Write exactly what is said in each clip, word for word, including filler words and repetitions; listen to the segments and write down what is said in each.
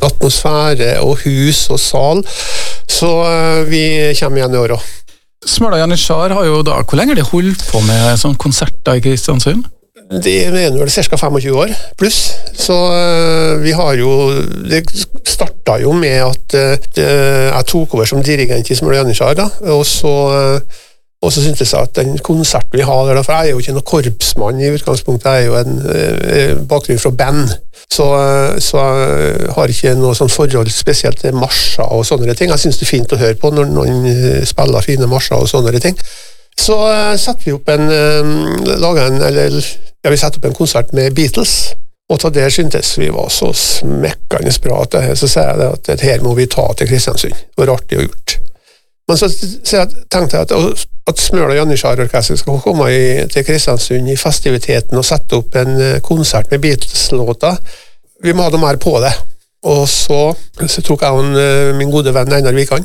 atmosfære og hus og sal, så vi kommer igjen i år også. Smøla Janitsjar har jo da, hvor lenge har de holdt på med sånn konserter i Kristiansund? Det er vel cirka tjuefem år pluss, så uh, vi har jo, det startet jo med at uh, jeg tok over som dirigent i Smøla Janitsjar da, og så uh, Og så syntes jeg at den konserten vi har der, for jeg er jo ikke noen korpsmann i utgangspunktet, jeg er jo en eh, bakgrunn fra band, så, så jeg har ikke noe sånn forhold spesielt til marsjer og sånne ting. Jeg synes det er fint å høre på når noen spiller fine marsjer og sånne ting. Så uh, satte vi opp en, uh, laget en, eller, ja, vi satte opp en konsert med Beatles, og til det syntes vi var så smekkende bra, at det, så sier jeg det, at det her må vi ta til Kristiansund. Det var artig å gjort. Men så, så jeg tenkte jeg at, at Smøla Janitsjar Orkester skal komme i, til Kristiansund i festiviteten og sette opp en konsert med Beatles-låter. Vi må ha noe mer på det. Og så, så tok jeg en, min gode venn Einar Vikan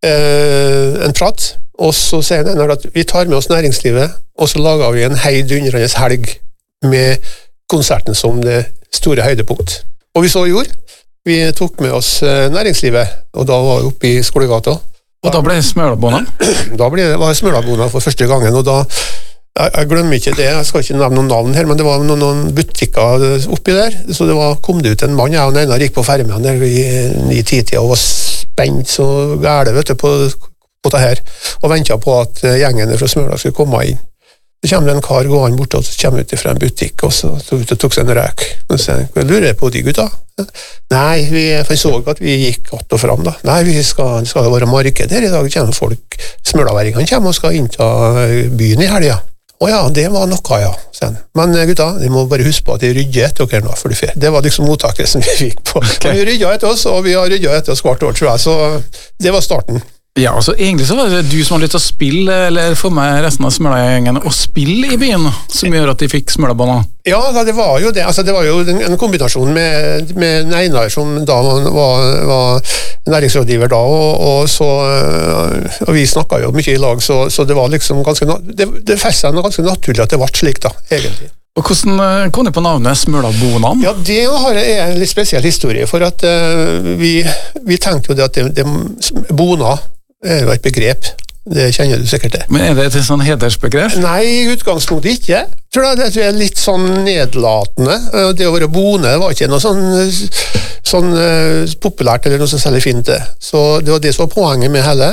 eh, en prat, og så sier Einar at vi tar med oss næringslivet, og så lager vi en heidundrende helg med konserten som det store høydepunkt. Og vi så gjorde. Vi tok med oss næringslivet, og da var vi oppe i Skolegata. Og da ble det Smølabona? Da ble det, var det Smølabona for første gangen, og da, jeg, jeg glemmer ikke det, jeg skal ikke nevne noen navn her, men det var noen, noen butikker oppi der, så det var, kom det ut en mann, jeg og Einar gikk på fermen han der i ni-ti-tida og var spent så gære, vet du, på, på det her, og ventet på at gjengene fra Smøla skulle komme inn. Så kommer det en kar gående bort, og så kommer ut fra en butikk, og så, så ut og tok seg en røk. Og så sier jeg, lurer jeg på de gutta? Nei, vi så at vi gikk att og fram da. Nei, vi skal, skal det være marked her i dag, kommer folk, smølaværingene kommer og skal innta byen i helga. Å ja, det var noe, ja. Sen. Men gutta, de må bare huske på at de rydder etter dere nå, for det, det var liksom mottaket som vi fikk på. Okay. Vi ryddet etter oss, og vi har ryddet etter oss hvert år, tror jeg, så det var starten. Ja, altså egentlig så var det du som har lyst til å spille, eller få med resten av Smøla-gjengen å spille i byen, som gjør at de fikk Smølabana. Ja, det var jo det. Altså, det var jo en kombinasjon med, med Einar, som da var, var næringsrådgiver da, og, og, så, og vi snakket jo mye i lag, så, så det var liksom ganske, det, det festet seg ganske naturlig at det ble slik da, egentlig. Og hvordan kom det på navnet Smølabonaen? Ja, det har en litt spesiell historie, for at uh, vi, vi tenkte jo det at det, det, Bona er jo et begrep, det kjenner du sikkert til. Men er det et sånn hedersbegrep? Nei, i utgangspunktet ikke. Tror jeg det er litt sånn nedlatende. Det å være bone var ikke noe sånn, sånn uh, populært eller noe så særlig fint det. Så det var det som var poenget med hele.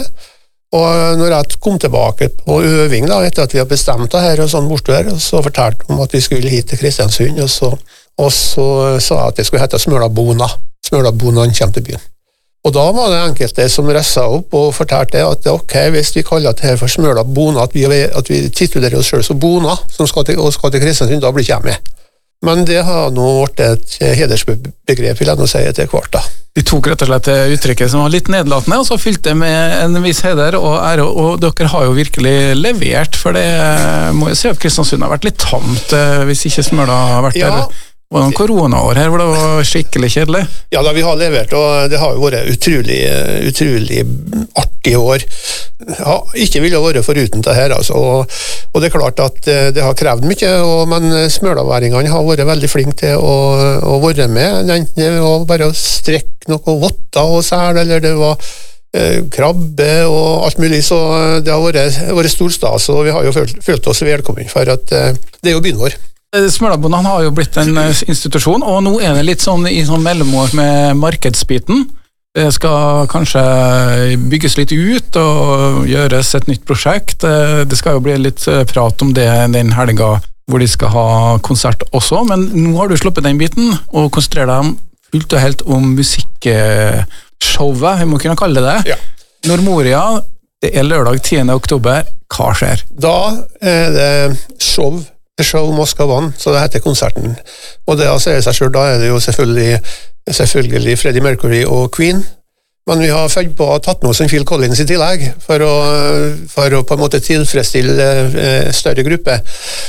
Og når jeg kom tilbake på øving da, etter at vi har bestemt det her og sånn bortover, så fortalte om at vi skulle hit til Kristiansund, og så, og så sa jeg at det skulle hete Smølabona. Smølabonaen kommer til byen. Og da var det enkelte som ressa opp og fortalte at ok, hvis vi kaller det her for Smølabona, at vi, at vi titulerer oss selv som Bona, som skal til, og skal til Kristiansund, da blir ikke jeg med. Men det har nå vært et hedersbegrep, vil jeg nå si etter hvert da. De tok rett og slett uttrykket som var litt nedlatende, og så fylte det med en viss heder og ære, og dere har jo virkelig levert, for det må jeg si at Kristiansund har vært litt tamt hvis ikke Smøla har vært ja. Der. Var det noen koronaår her hvor det var skikkelig kjedelig? Ja, da vi har levert, og det har jo vært utrolig, utrolig artig år. Ja, ikke ville vært foruten det her, altså. Og, og det er klart at det har krevd mye, og, men smølaværingene har vært veldig flinke til å, å være med. Enten det var bare å strekke noe votter og sel, eller det var eh, krabbe og alt mulig, så det har vært, vært storstas, og vi har jo følt, følt oss velkommen, for at eh, det er jo byen vår. Smølabonaen har jo blitt en institusjon, og nå er det litt sånn i sånn mellomår med markedsbiten. Det skal kanskje bygges litt ut og gjøres et nytt prosjekt. Det skal jo bli litt prat om det den helga hvor de skal ha konsert også, men nå har du sluppet den biten og konsentrerer deg fullt og helt om musikkshowet, vi må kunne kalle det det. Ja. Nordmoria, det er lørdag tiende oktober. Hva skjer? Da er det show The Show Must Go On, så det heter konserten. Og det å se seg selv, da er det jo selvfølgelig, selvfølgelig Freddie Mercury og Queen, men vi har følt på å ha tatt med oss en Phil Collins i tillegg, for å, for å på en måte tilfredsstille eh, større gruppe.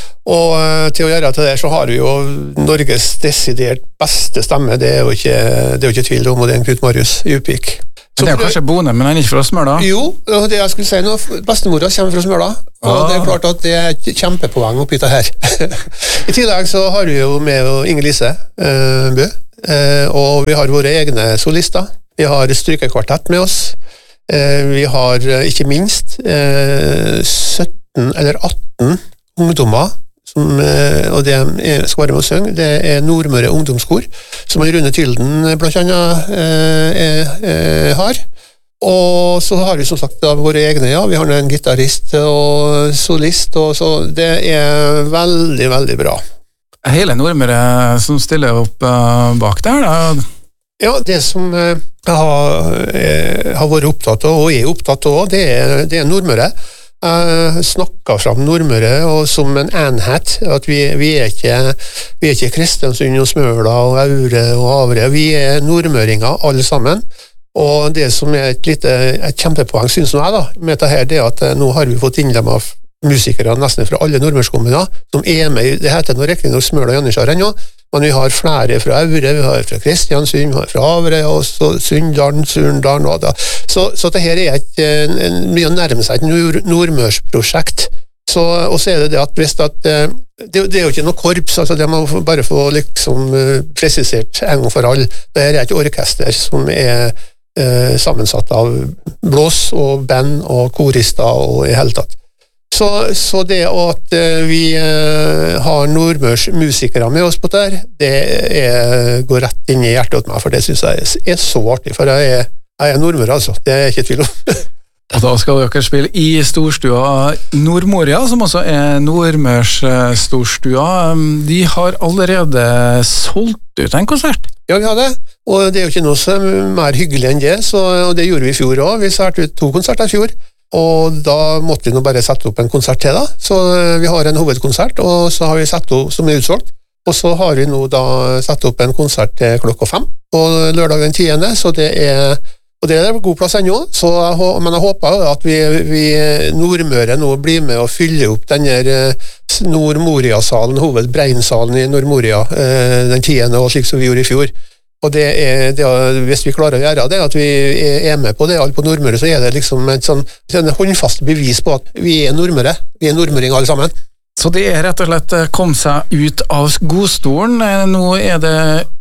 Og eh, til å gjøre til det, så har vi jo Norges desidert beste stemme, det er jo ikke, det er jo ikke tvil om, og det er en Knut Marius Djupvik. Men det er jo kanskje Bone, men han er ikke fra Smøla? Jo, det jeg skulle si nå, bestemora kommer fra Smøla, og ah. det er klart at det er et kjempepoeng oppi det her. I tillegg så har vi jo med Inger Lise eh, Bø, og vi har våre egne solister. Vi har strykekvartett med oss. Vi har ikke minst sytten eller atten ungdommer, som, og det skal være med å synge. Det er Nordmøre ungdomskor, som Rune Tylden blant annet har. Og så har vi som sagt da våre egne, ja. Vi har en gitarist og solist, og så det er veldig, veldig bra. Hele Nordmøre som stiller opp uh, bak der, da? Ja, det som uh, jeg har, uh, har vært opptatt av, og er opptatt av, det er, det er Nordmøre. Jeg snakket fram Nordmøre og som en enhet, at vi, vi, er ikke, vi er ikke Kristiansund og Smøla og Aure og Avre, vi er nordmøringer alle sammen. Og det som er et, lite, et kjempepoeng, synes jeg da, med dette her, det er at nå har vi fått innlemmet musikere nesten fra alle nordmørskommuner, som er med, det heter noe riktig når Smøla og Janitsjar ennå, men vi har flere fra Aure, vi har fra Kristiansund, vi har fra Avre, og så Sunndalen, Surndalen, og da. Så, så dette her er et, en, en, mye å nærme seg et nord, nordmørsprosjekt. Så, og så er det det at hvis at, det, det er jo ikke noe korps, altså det må bare få liksom presisert en gang for alle. Det er et orkester som er sammensatt av blås og band og korister og i hele tatt. Så, så det at vi har nordmørs musikere med oss på det her, det er, går rett inn i hjertet til meg, for det synes jeg er så artig, for jeg er, jeg er nordmør altså, det er ikke tvil om. Og da skal dere spille i storstua Nordmoria, som også er Nordmørs storstua. De har allerede solgt ut en konsert. Ja, vi har det, og det er jo ikke noe som er mer hyggelig enn det, så, og det gjorde vi i fjor også. Vi sørte ut to konserter i fjor, og da måtte vi nå bare sette opp en konsert til da. Så vi har en hovedkonsert, og så har vi satt opp, som er utsolgt, og så har vi nå da satt opp en konsert til klokka fem på lørdag den tiende, så det er og det er god plass ennå, så jeg, men jeg håper at vi, vi Nordmøre nå blir med og fyller opp denne Nordmoria-salen, hovedbreinsalen i Nordmoria, den tiende, og slik som vi gjorde i fjor. Og det er, det er, hvis vi klarer å gjøre det, at vi er med på det, alle på Nordmøre, så er det liksom et sånn, en håndfast bevis på at vi er Nordmøre, vi er nordmøring alle sammen. Så det er rett og slett kom seg ut av godstolen. Nå er det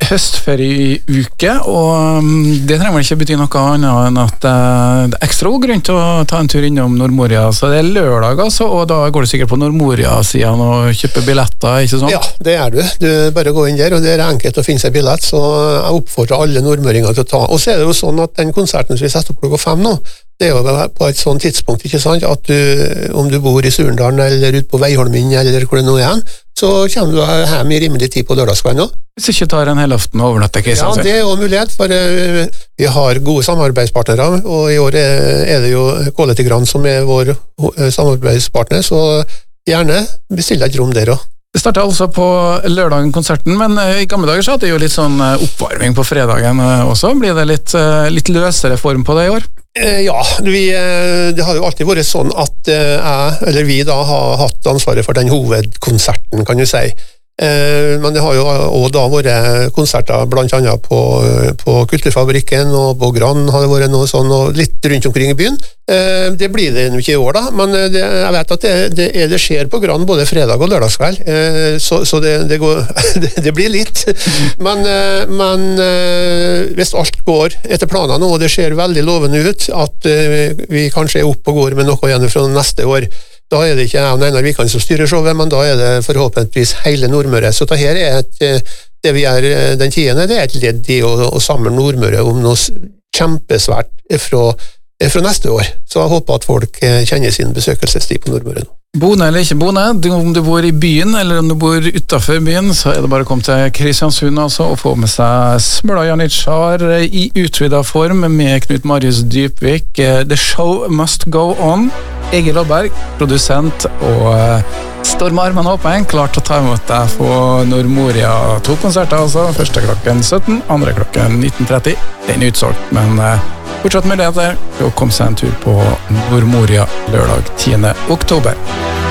høstferieuke, og det trenger vel ikke bety noe annet enn at det er ekstra god grunn til å ta en tur innom Nordmoria. Så det er lørdag altså, og da går du sikkert på Nordmoria-siden og kjøper billetter, ikke sant? Ja, det er du. Du bare går inn der, og det er enkelt å finne seg billett, så jeg oppfordrer alle nordmøringer til å ta. Og så er det jo sånn at den konserten som vi setter opp klokka fem nå, det er jo på et sånt tidspunkt, ikke sant, at du, om du bor i Surndalen eller ute på Veiholmen eller hvor det nå er, så kommer du hjem i rimelig tid på lørdagskvelden nå. Hvis ikke tar en hel aften og overnatter, Kristiansund. Ja, det er jo mulighet, for uh, vi har gode samarbeidspartnere, og i år er, er det jo Quality Grand som er vår uh, samarbeidspartner, så gjerne bestill et rom der også. Det startet altså på lørdagen konserten, men uh, i gamle dager så hadde det jo litt sånn uh, oppvarming på fredagen uh, også. Blir det litt, uh, litt løsere form på det i år? Ja, vi, det har jo alltid vært sånn at jeg, eller vi da har hatt ansvaret for den hovedkonserten, kan du si. Men det har jo også da vært konserter blant annet på, på Kulturfabrikken og på Gran har det vært noe sånn, og litt rundt omkring i byen. Det blir det ikke i år da, men det, jeg vet at det, det, det skjer på Gran både fredag og lørdagskveld, så, så det, det, går, det, det blir litt. Men, men hvis alt går etter planene nå, og det ser veldig lovende ut, at vi kanskje er oppe og går med noe igjen fra neste år, da er det ikke jeg og Einar Wikan som styrer showet, men da er det forhåpentligvis hele Nordmøre. Så det her er et, det vi er den tiende, det er et ledd i å, å samle Nordmøre om noe kjempesvært fra, fra neste år. Så jeg håper at folk kjenner sin besøkelsestid på Nordmøre nå. Bone eller ikke Bone, om du bor i byen eller om du bor utenfor byen, så er det bare å komme til Kristiansund altså, og få med seg Smøla Janitsjar i utvidet form med Knut Marius Dypvik. The show must go on. Egil Lodberg, produsent, og står med armene åpne, klar til å ta imot deg på Nordmoria. To konserter altså, første klokken sytten, andre klokken nitten tretti. Den er utsolgt, men fortsatt muligheter til å komme seg en tur på Nordmoria lørdag tiende oktober.